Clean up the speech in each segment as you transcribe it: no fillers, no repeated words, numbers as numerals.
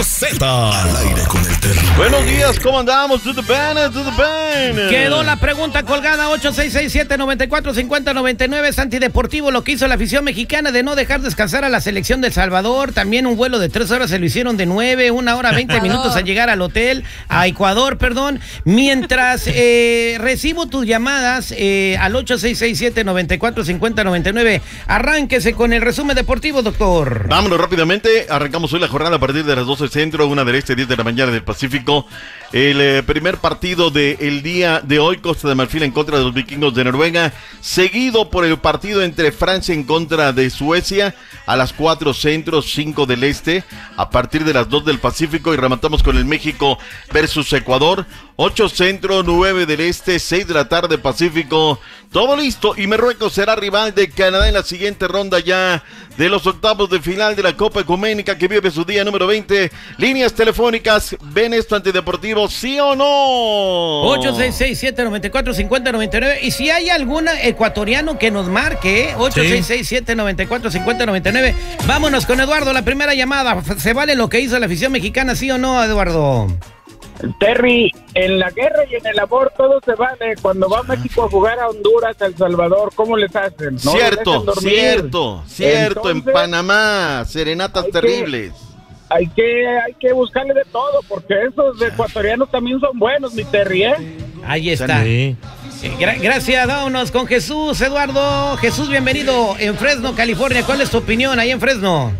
Z al aire con el Terry. Buenos días, ¿cómo andamos? To the band. Quedó la pregunta colgada, 8667-945099. Es antideportivo lo que hizo la afición mexicana de no dejar descansar a la selección de El Salvador. También un vuelo de 3 horas se lo hicieron de 9, 1 hora 20 minutos a llegar al hotel, a Ecuador, perdón. Mientras recibo tus llamadas al 8667-945099. Arránquese con el resumen deportivo, doctor. Vámonos rápidamente, arrancamos hoy la jornada a partir de las 12 centro, 1 del este, 10 de la mañana del Pacífico. El primer partido del día de hoy, Costa de Marfil en contra de los vikingos de Noruega, seguido por el partido entre Francia en contra de Suecia a las 4 centro, 5 del este, a partir de las 2 del Pacífico, y rematamos con el México versus Ecuador, 8 centro, 9 del este, 6 de la tarde Pacífico. Todo listo, y Marruecos será rival de Canadá en la siguiente ronda ya de los octavos de final de la Copa Ecuménica, que vive su día número 20. Líneas telefónicas, ¿ven esto antideportivo, sí o no? 8667-945099. Y si hay algún ecuatoriano que nos marque, 8667-945099. Vámonos con Eduardo, la primera llamada. ¿Se vale lo que hizo la afición mexicana, sí o no, Eduardo? Terry, en la guerra y en el amor todo se vale. Cuando va México a jugar a Honduras, a El Salvador, ¿cómo les hacen? ¿No Cierto, cierto. Entonces, en Panamá, serenatas terribles. Hay que buscarle de todo, porque esos ecuatorianos también son buenos, mi Terry, ¿eh? Ahí está. Sí. Gracias, vámonos con Jesús, Eduardo. Jesús, bienvenido en Fresno, California. ¿Cuál es tu opinión ahí en Fresno?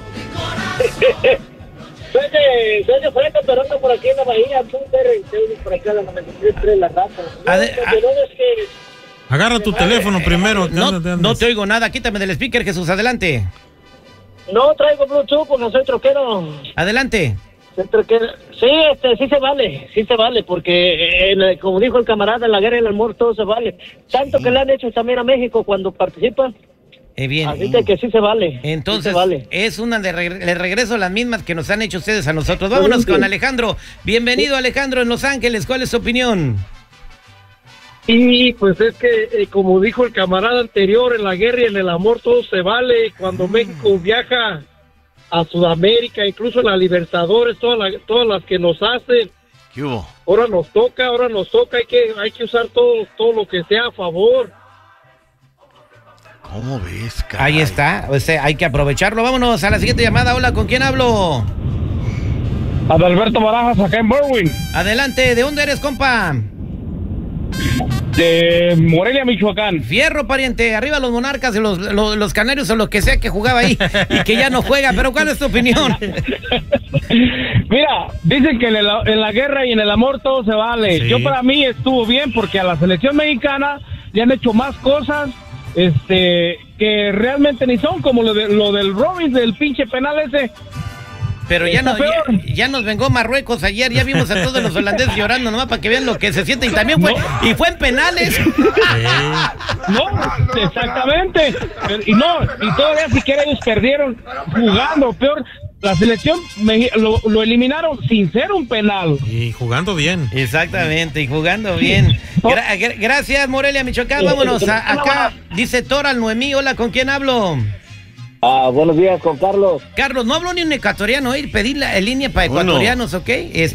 Soy de Fresno, pero ando por aquí en la bahía, por acá, la 93, la raza. Agarra tu teléfono primero. No te oigo nada, quítame del speaker, Jesús, adelante. No traigo Bluetooth porque soy troquero. Adelante. Sí, sí se vale, porque como dijo el camarada, en la guerra y el amor todo se vale. Tanto que le han hecho también a México cuando participa. Bien. Así que sí se vale. Entonces, sí se vale. Es una de regreso las mismas que nos han hecho ustedes a nosotros. Vámonos con Alejandro. Bienvenido, Alejandro, en Los Ángeles. ¿Cuál es su opinión? Y pues es que, como dijo el camarada anterior, en la guerra y en el amor todo se vale. Cuando México viaja a Sudamérica, incluso en la Libertadores, todas las que nos hacen. ¿Qué hubo? Ahora nos toca, hay que usar todo lo que sea a favor. ¿Cómo ves, caray? Ahí está, hay que aprovecharlo. Vámonos a la siguiente llamada. Hola, ¿con quién hablo? Adalberto Barajas, acá en Berwyn. Adelante, ¿de dónde eres, compa? De Morelia, Michoacán. Fierro, pariente, arriba los Monarcas y los Canarios o lo que sea que jugaba ahí y que ya no juega, pero ¿cuál es tu opinión? Mira, dicen que en la guerra y en el amor todo se vale. Sí. Yo para mí estuvo bien porque a la selección mexicana le han hecho más cosas que realmente ni son, como lo del Robins, del pinche penal ese. Pero ya nos vengó Marruecos ayer, ya vimos a todos los holandeses llorando nomás para que vean lo que se siente, y también fue en penales. No, exactamente. Y todavía siquiera ellos perdieron jugando, peor. La selección lo eliminaron sin ser un penal. Y jugando bien. Exactamente, y jugando bien. Gracias, Morelia, Michoacán. Vámonos acá. Dice Toral Noemí. Hola, ¿con quién hablo? Buenos días, con Carlos. Carlos, no hablo ni un ecuatoriano, pedí la línea para ecuatorianos, ¿ok?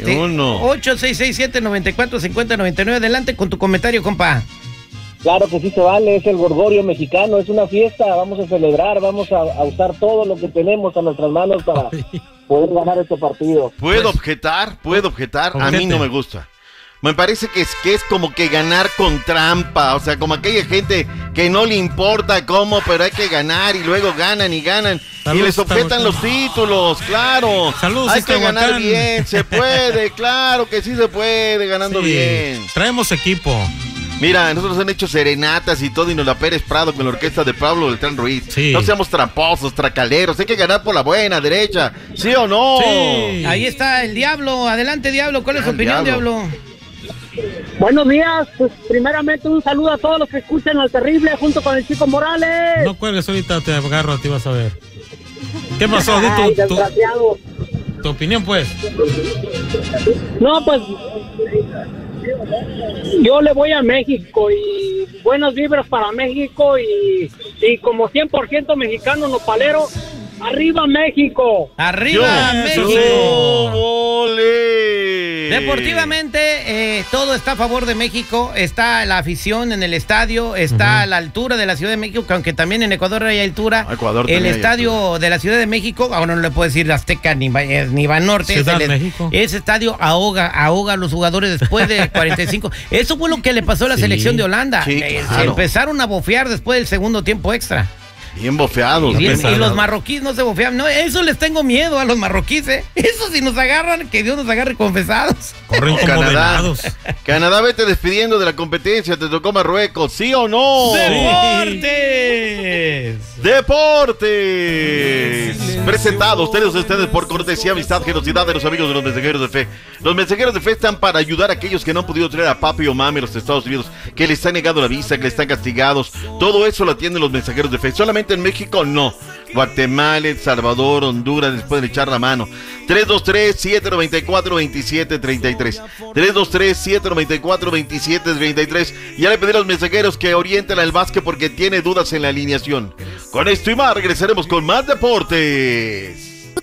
8667-945099. Adelante con tu comentario, compa. Claro que sí se vale, es el gorgorio mexicano, es una fiesta, vamos a celebrar, vamos a usar todo lo que tenemos a nuestras manos para poder ganar este partido. ¿Puedo objetar? A mí no me gusta. Me parece que es como que ganar con trampa, o sea, como aquella gente que no le importa cómo, pero hay que ganar y luego ganan. Saludos, y les objetan los títulos, claro. Saludos, hay que ganar bien, se puede, claro que sí se puede, ganando bien. Traemos equipo. Mira, nosotros han hecho serenatas y todo, y nos la Pérez Prado con la orquesta de Pablo Beltrán Ruiz. Sí. No seamos tramposos, tracaleros, hay que ganar por la buena, derecha, ¿sí o no? Sí. Ahí está el Diablo, adelante Diablo, ¿cuál es su opinión, Diablo? Buenos días, pues primeramente un saludo a todos los que escuchan al Terrible junto con el Chico Morales. No cuelgues, ahorita te agarro a ti, vas a ver. ¿Qué pasó? Tu opinión, pues. No, pues yo le voy a México y buenas vibras para México y como 100% mexicano nopalero, ¡Arriba México! ¡Arriba México! ¡Ole! Deportivamente, todo está a favor de México. Está la afición en el estadio, está a la altura de la Ciudad de México, aunque también en Ecuador hay altura. El estadio de la Ciudad de México, ahora no le puedo decir Azteca ni Banorte. Ese estadio ahoga a los jugadores después de 45. Eso fue lo que le pasó a la selección de Holanda. Sí, Se empezaron a bofear después del segundo tiempo extra. Bien bofeados. Y los marroquíes no se bofean. No, eso les tengo miedo a los marroquíes, ¿eh? Eso si nos agarran, que Dios nos agarre confesados. Corren como venados. Canadá, vete despidiendo de la competencia. Te tocó Marruecos, ¿sí o no? ¡Deportes! Presentados ustedes por cortesía, amistad, generosidad de los amigos de los Mensajeros de Fe. Los Mensajeros de Fe están para ayudar a aquellos que no han podido traer a papi o mami a los Estados Unidos, que les han negado la visa, que les están castigados. Todo eso lo atienden los Mensajeros de Fe. Solamente en México, no. Guatemala, El Salvador, Honduras, les pueden echar la mano. 323-794-2733. 323-794-2733. Ya le pedí a los mensajeros que orienten al básquet porque tiene dudas en la alineación. Con esto y más, regresaremos con más deportes.